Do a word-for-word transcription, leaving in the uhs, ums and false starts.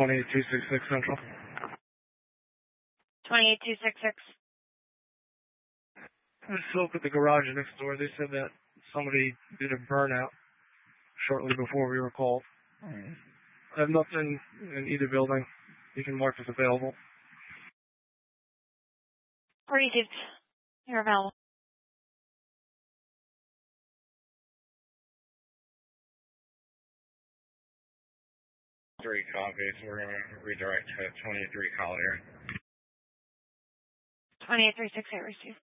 twenty-eight two six six Central. twenty-eight two six six. I spoke at the garage next door. They said that somebody did a burnout shortly before we were called. I have nothing in either building. You can mark as available. Received. You're available. Three copies. We're going to redirect to twenty-three Collier. twenty-eight three six eight received.